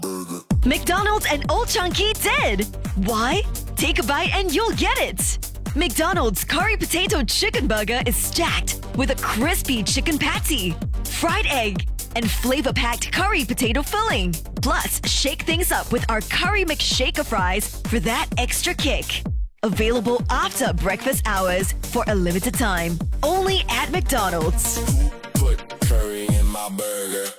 McDonald's and Old Chunky did. Why? Take a bite and you'll get it. McDonald's Curry Potato Chicken Burger is stacked with a crispy chicken patty, fried egg, and flavor-packed curry potato filling. Plus, shake things up with our Curry McShaker fries for that extra kick. Available after breakfast hours for a limited time. Only at McDonald's. Put curry in my burger.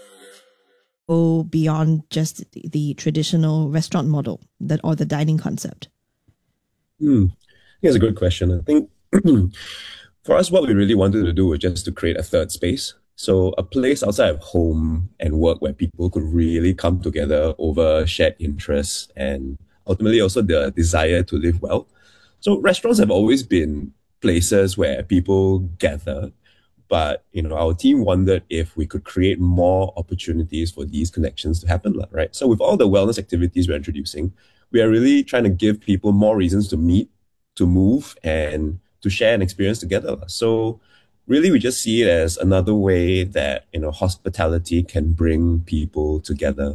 Go beyond just the traditional restaurant model or the dining concept? I think it's a good question. I think for us, what we really wanted to do was just to create a third space. So a place outside of home and work where people could really come together over shared interests and ultimately also the desire to live well. So restaurants have always been places where people gather, but our team wondered if we could create more opportunities for these connections to happen, right? So with all the wellness activities we're introducing, we are really trying to give people more reasons to meet, to move, and to share an experience together. So really, we just see it as another way that hospitality can bring people together.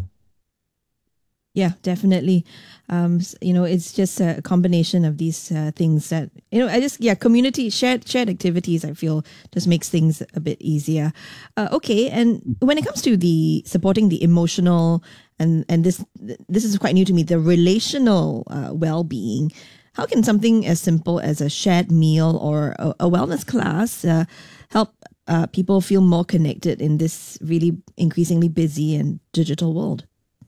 Yeah, definitely. It's just a combination of these things that, community shared activities, I feel just makes things a bit easier. Okay. And when it comes to the supporting the emotional and this is quite new to me, the relational well-being, how can something as simple as a shared meal or a wellness class help people feel more connected in this really increasingly busy and digital world?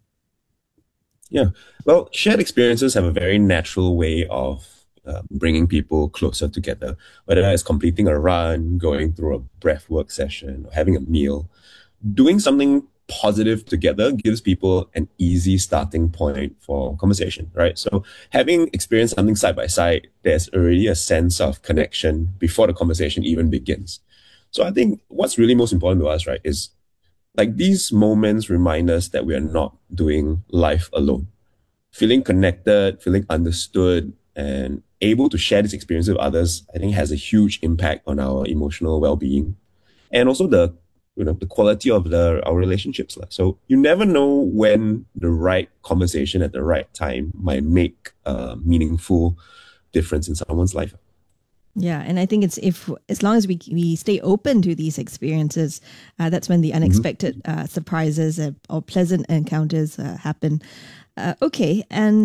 Yeah, well, shared experiences have a very natural way of bringing people closer together, whether it's completing a run, going through a breathwork session, or having a meal. Doing something positive together gives people an easy starting point for conversation, right? So having experienced something side by side, there's already a sense of connection before the conversation even begins. So I think what's really most important to us, right, is like these moments remind us that we are not doing life alone. Feeling connected, feeling understood, and able to share this experience with others, I think has a huge impact on our emotional well-being. And also the quality of our relationships. So you never know when the right conversation at the right time might make a meaningful difference in someone's life. Yeah, and I think as long as we stay open to these experiences, that's when the unexpected surprises or pleasant encounters happen. Okay, and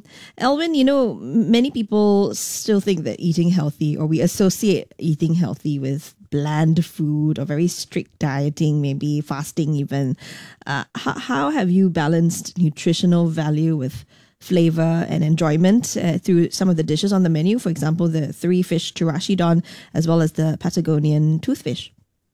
Elwin, many people still think that eating healthy, or we associate eating healthy with bland food or very strict dieting, maybe fasting even. How have you balanced nutritional value with flavor and enjoyment through some of the dishes on the menu? For example, the 3-fish chirashi don, as well as the Patagonian toothfish.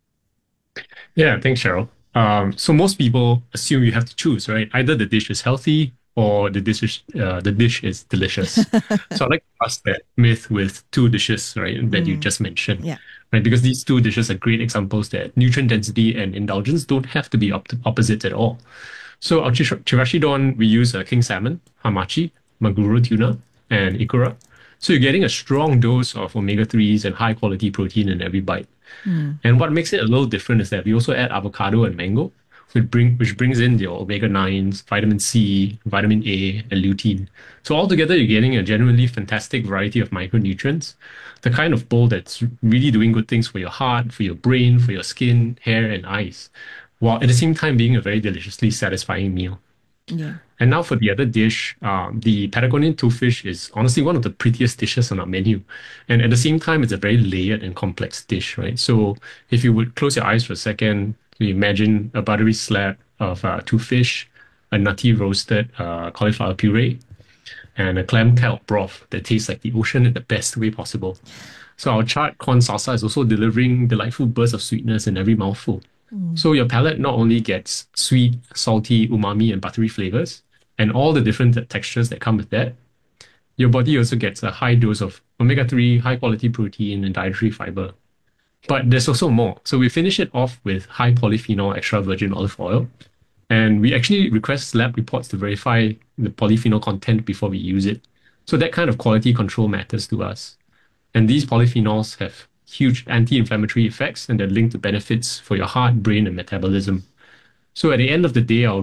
Yeah, thanks, Cheryl. So most people assume you have to choose, right? Either the dish is healthy or the dish is delicious. So I like to bust that myth with two dishes, right, that you just mentioned. Yeah. Right, because these two dishes are great examples that nutrient density and indulgence don't have to be opposites at all. So our chirashi don, we use king salmon, hamachi, maguro tuna, and ikura. So you're getting a strong dose of omega-3s and high-quality protein in every bite. And what makes it a little different is that we also add avocado and mango, which brings in your omega-9s, vitamin C, vitamin A, and lutein. So altogether, you're getting a genuinely fantastic variety of micronutrients, the kind of bowl that's really doing good things for your heart, for your brain, for your skin, hair, and eyes, while at the same time being a very deliciously satisfying meal. Yeah. And now for the other dish, the Patagonian toothfish is honestly one of the prettiest dishes on our menu. And at the same time, it's a very layered and complex dish, right? So if you would close your eyes for a second, you imagine a buttery slab of toothfish, a nutty roasted cauliflower puree, and a clam kelp broth that tastes like the ocean in the best way possible. So our charred corn salsa is also delivering delightful bursts of sweetness in every mouthful. So your palate not only gets sweet, salty, umami, and buttery flavors, and all the different textures that come with that, your body also gets a high dose of omega-3, high-quality protein, and dietary fiber. But there's also more. So we finish it off with high polyphenol extra virgin olive oil. And we actually request lab reports to verify the polyphenol content before we use it. So that kind of quality control matters to us. And these polyphenols have huge anti-inflammatory effects, and they're linked to benefits for your heart, brain, and metabolism. So at the end of the day, our